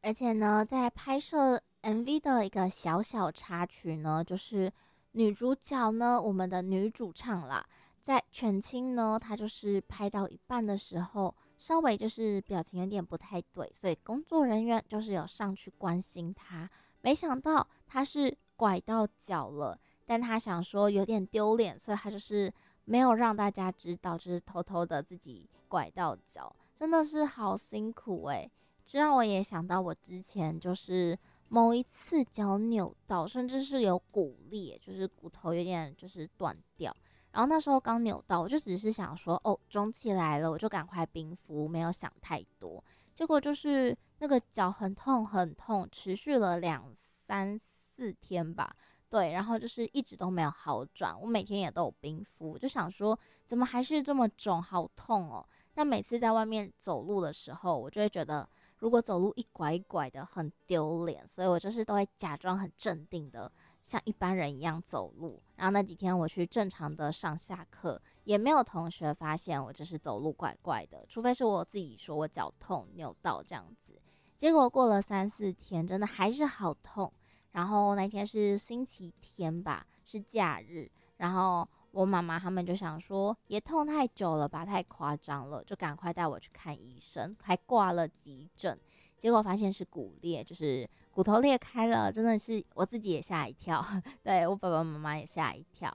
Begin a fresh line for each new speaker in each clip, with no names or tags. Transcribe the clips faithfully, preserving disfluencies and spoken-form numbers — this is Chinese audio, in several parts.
而且呢，在拍摄 M V 的一个小小插曲呢，就是女主角呢，我们的女主唱啦，在全清呢，她就是拍到一半的时候，稍微就是表情有点不太对，所以工作人员就是有上去关心她，没想到她是拐到脚了，但她想说有点丢脸，所以她就是没有让大家知道，就是偷偷的自己拐到脚，真的是好辛苦诶、这让我也想到我之前就是某一次脚扭到，甚至是有骨裂，就是骨头有点就是断掉。然后那时候刚扭到，我就只是想说，哦，肿起来了，我就赶快冰敷，没有想太多。结果就是那个脚很痛很痛，持续了两三四天吧。对，然后就是一直都没有好转，我每天也都有冰敷，就想说怎么还是这么肿，好痛哦。那每次在外面走路的时候，我就会觉得如果走路一拐一拐的很丢脸，所以我就是都会假装很镇定的，像一般人一样走路。然后那几天我去正常的上下课，也没有同学发现我就是走路怪怪的，除非是我自己说我脚痛扭到这样子。结果过了三四天，真的还是好痛。然后那天是星期天吧，是假日，然后我妈妈他们就想说，也痛太久了吧，太夸张了，就赶快带我去看医生，还挂了急诊。结果发现是骨裂，就是骨头裂开了，真的是我自己也吓一跳，对我爸爸妈妈也吓一跳。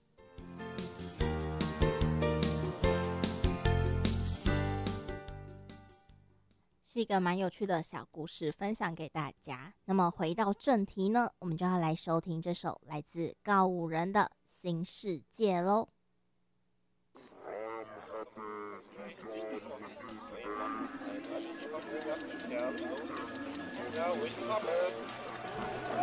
是一个蛮有趣的小故事，分享给大家。那么回到正题呢，我们就要来收听这首来自告五人的《新世界》喽。
Ja, ruhig gesammelt.